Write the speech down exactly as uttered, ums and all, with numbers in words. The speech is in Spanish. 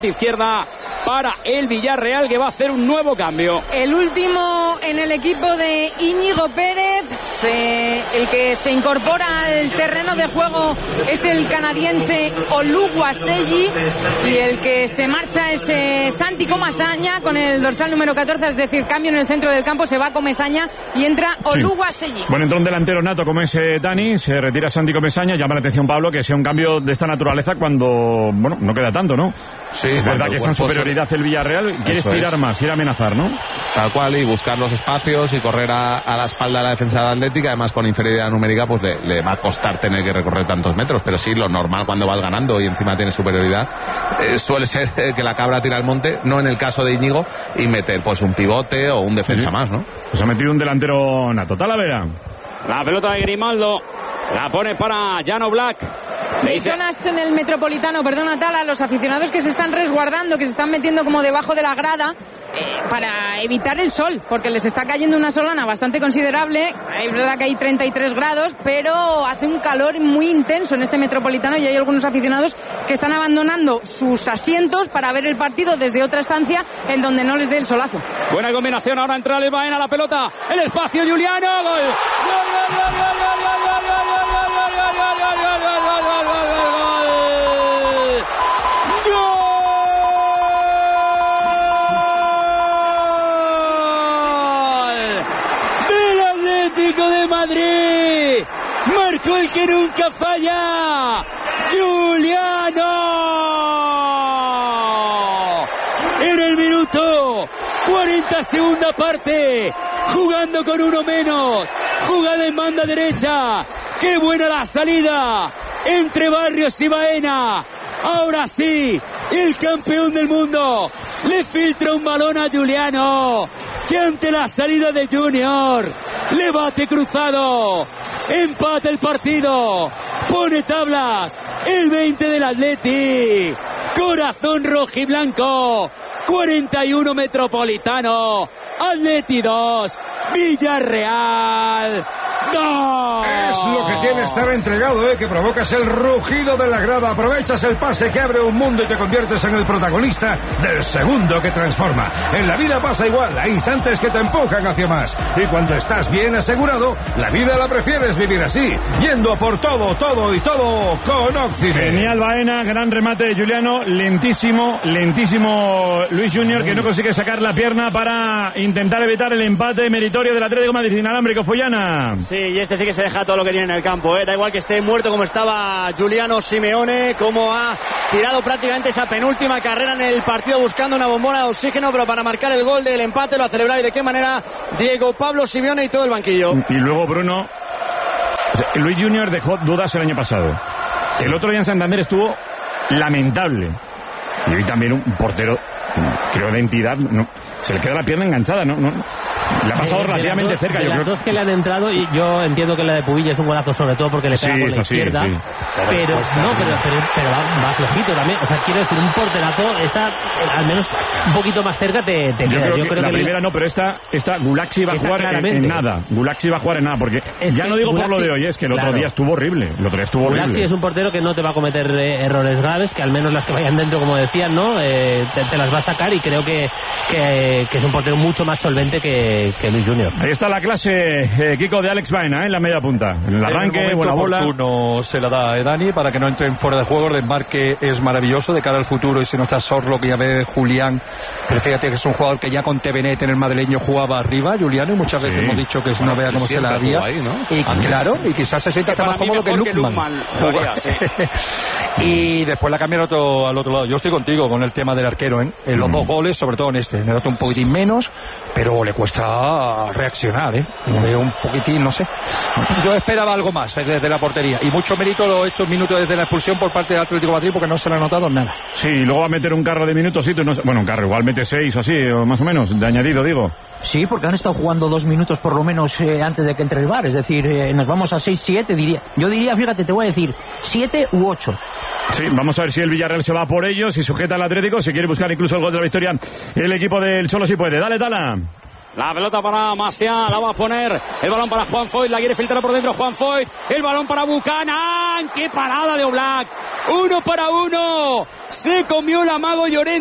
izquierda para el Villarreal, que va a hacer un nuevo cambio. El último en el equipo de Íñigo Pérez, se, el que se incorpora al terreno de juego es el canadiense Oluwaseyi, y el que se marcha es eh, Santi Comesaña con el dorsal número catorce, es decir, cambio en el centro del campo, se va Comesaña y entra Oluwaseyi. Sí. Bueno, entra un delantero nato como es eh, Dani, se retira Santi Comesaña. Llama la atención, Pablo, que sea un cambio de esta naturaleza cuando, bueno, no queda tanto, ¿no? Sí, es verdad que está en superioridad el Villarreal, quiere estirar más, quiere amenazar, ¿no? Tal cual, y buscar los espacios y correr a, a la espalda de la defensa de Atlética. Además, con inferioridad numérica, pues le, le va a costar tener que recorrer tantos metros, pero sí, lo normal cuando vas ganando y encima tiene superioridad, eh, suele ser eh, que la cabra tira al monte, no en el caso de Íñigo, y meter pues un pivote o un defensa sí, más, ¿no? Pues ha metido un delantero nato. Talavera. La pelota de Grimaldo, la pone para Jan Oblak. Hay zonas en el Metropolitano, perdona Tala, los aficionados que se están resguardando, que se están metiendo como debajo de la grada eh, para evitar el sol, porque les está cayendo una solana bastante considerable. Es verdad que hay treinta y tres grados, pero hace un calor muy intenso en este Metropolitano y hay algunos aficionados que están abandonando sus asientos para ver el partido desde otra estancia en donde no les dé el solazo. Buena combinación, ahora entra el Baena, la pelota, el espacio, Juliano, gol, gol, gol, gol, gol, gol, gol, gol, gol, gol, gol, gol, gol, gol, gol, gol, gol, gol. De Madrid, marcó el que nunca falla, Juliano, en el minuto cuarenta, segunda parte, jugando con uno menos, jugada en banda derecha, qué buena la salida entre Barrios y Baena. Ahora sí, el campeón del mundo le filtra un balón a Juliano, que ante la salida de Junior le bate cruzado, empata el partido, pone tablas el veinte del Atleti, corazón rojiblanco, cuarenta y uno Metropolitano, Atleti dos, Villarreal dos. Es lo que tiene estar entregado, ¿eh? Que provocas el rugido de la grada, aprovechas el pase que abre un mundo y te conviertes en el protagonista del segundo que transforma. En la vida pasa igual, hay instantes que te empujan hacia más, y cuando estás bien asegurado, la vida la prefieres vivir así, yendo por todo, todo y todo con Oxide. Genial Baena, gran remate de Juliano, lentísimo, lentísimo Luis Junior, que no consigue sacar la pierna para intentar evitar el empate meritorio del Atlético de Madrid inalámbrico. Follana. Sí, y este sí que se deja todo lo que tiene en el campo, ¿eh? Da igual que esté muerto como estaba Giuliano Simeone, como ha tirado prácticamente esa penúltima carrera en el partido buscando una bombona de oxígeno, pero para marcar el gol del empate lo ha celebrado, y de qué manera Diego Pablo Simeone y todo el banquillo. Y luego Bruno, Luis Junior dejó dudas el año pasado. Sí. El otro día en Santander estuvo lamentable. Y hoy también un portero, creo, de entidad, no, se le queda la pierna enganchada, ¿no? no Le ha pasado de, relativamente de dos, cerca. De yo las creo dos que le han entrado, y yo entiendo que la de Pubilla es un golazo, sobre todo porque le pega sí, con la así, izquierda. Sí. Pero, pues, no, pero, pero, pero va, va flojito también. O sea, quiero decir, un porterazo, esa, al menos un poquito más cerca te, te yo queda. Creo yo que creo la que primera le... no, pero esta, esta Gulaxi va a jugar en, en nada. Gulaxi va a jugar en nada, porque es ya no digo Gulaxi, por lo de hoy, es que el otro claro. día estuvo horrible. El otro día estuvo Gulaxi horrible. es un portero que no te va a cometer eh, errores graves, que al menos las que vayan dentro, como decían, ¿no? Eh, te, te las va a sacar, y creo que, que, que es un portero mucho más solvente que, que Luis Junior. Ahí está la clase, eh, Kiko, de Alex Baena, ¿eh? En la media punta. En el arranque, en el buena bola. Oportuno se la da a Dani para que no entren fuera de juego. El desmarque es maravilloso de cara al futuro, y si no está Sorlo, que ya ve Julián, pero fíjate que es un jugador que ya con Tevenet en el madrileño jugaba arriba, Juliano, y muchas veces sí. hemos dicho que no vea cómo se la haría. Ahí, ¿no? Y Antes. claro, y quizás se sienta hasta más cómodo que Lukman. Sí. Y después la cambian otro, al otro lado. Yo estoy contigo con el tema del arquero, ¿eh? En los mm. dos goles, sobre todo en este. En el otro un poquitín menos, pero le cuesta reaccionar, ¿eh? Lo veo un poquitín, no sé. Yo esperaba algo más ¿eh? desde la portería. Y mucho mérito los estos minutos desde la expulsión por parte del Atlético de Madrid, porque no se le ha notado nada. Sí, y luego va a meter un carro de minutos, sí, no, bueno, un carro, igual mete seis o así, o más o menos, de añadido, digo. Sí, porque han estado jugando dos minutos por lo menos eh, antes de que entre el V A R. Es decir, eh, nos vamos a seis siete, diría. Yo diría, fíjate, te voy a decir, siete u ocho. Sí, vamos a ver si el Villarreal se va por ellos, si sujeta al Atlético, si quiere buscar incluso el gol de la victoria. El equipo del Cholo sí puede. Dale, Tala. La pelota para Masia, la va a poner el balón para Juan Foyt, la quiere filtrar por dentro Juan Foyt, el balón para Buchanan, qué parada de Oblak, uno para uno, Se comió el amago Llorente.